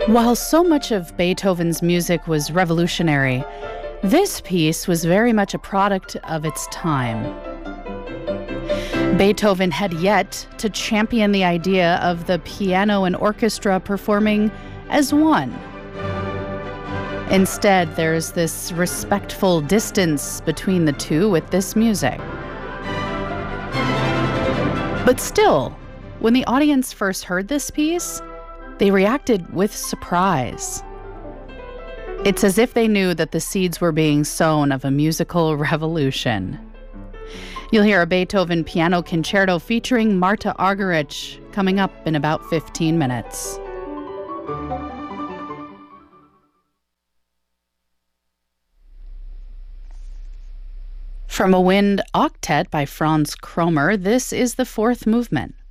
While so much of Beethoven's music was revolutionary, this piece was very much a product of its time. Beethoven had yet to champion the idea of the piano and orchestra performing as one. Instead, there's this respectful distance between the two with this music. But still, when the audience first heard this piece, they reacted with surprise. It's as if they knew that the seeds were being sown of a musical revolution. You'll hear a Beethoven piano concerto featuring Marta Argerich coming up in about 15 minutes. From a Wind Octet by Franz Kromer, this is the fourth movement.